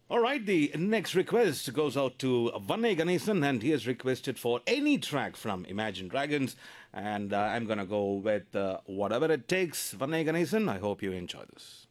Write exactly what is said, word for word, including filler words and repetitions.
All right, the next request goes out to Vanne Ganesan, and he has requested for any track from Imagine Dragons. And uh, I'm going to go with uh, Whatever It Takes, Vanne Ganesan. I hope you enjoy this.